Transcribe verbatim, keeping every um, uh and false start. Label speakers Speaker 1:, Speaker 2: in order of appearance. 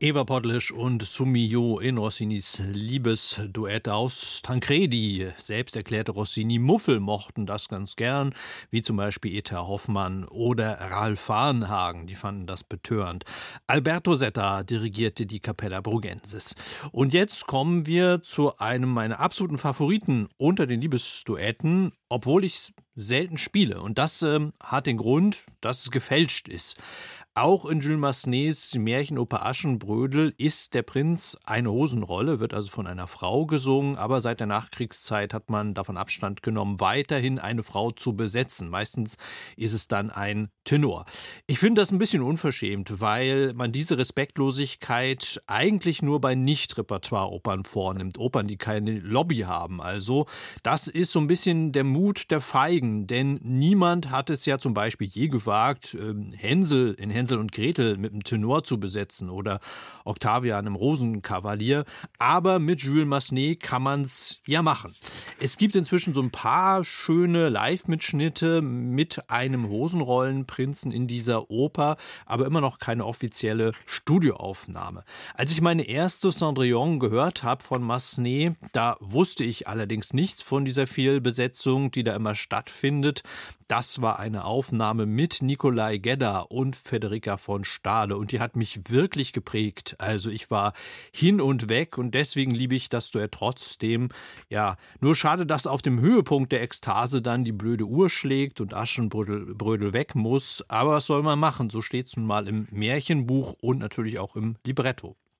Speaker 1: Eva Podlesch und Sumio in Rossinis Liebesduett aus Tancredi. Selbst erklärte Rossini, Muffel mochten das ganz gern, wie zum Beispiel E T H Hoffmann oder Ralf Varnhagen, die fanden das betörend. Alberto Setta dirigierte die Capella Brugensis. Und jetzt kommen wir zu einem meiner absoluten Favoriten unter den Liebesduetten, obwohl ich es selten spiele. Und das ähm, hat den Grund, dass es gefälscht ist. Auch in Jules Massenets Märchenoper Aschenbrödel ist der Prinz eine Hosenrolle, wird also von einer Frau gesungen, aber seit der Nachkriegszeit hat man davon Abstand genommen, weiterhin eine Frau zu besetzen. Meistens ist es dann ein Tenor. Ich finde das ein bisschen unverschämt, weil man diese Respektlosigkeit eigentlich nur bei Nicht-Repertoire-Opern vornimmt, Opern, die keine Lobby haben. Also das ist so ein bisschen der Mut der Feigen, denn niemand hat es ja zum Beispiel je gewagt, Hänsel in Hänsel und Gretel mit einem Tenor zu besetzen oder Octavian im Rosenkavalier. Aber mit Jules Massenet kann man es ja machen. Es gibt inzwischen so ein paar schöne Live-Mitschnitte mit einem Hosenrollenprinzen in dieser Oper, aber immer noch keine offizielle Studioaufnahme. Als ich meine erste Cendrillon gehört habe von Massenet, da wusste ich allerdings nichts von dieser Fehlbesetzung, die da immer stattfindet. Das war eine Aufnahme mit Nikolai Gedda und Federica von Stade und die hat mich wirklich geprägt. Also ich war hin und weg und deswegen liebe ich das Duett trotzdem. Ja, nur schade, dass auf dem Höhepunkt der Ekstase dann die blöde Uhr schlägt und Aschenbrödel Brödel weg muss. Aber was soll man machen? So steht es nun mal im Märchenbuch und natürlich auch im Libretto.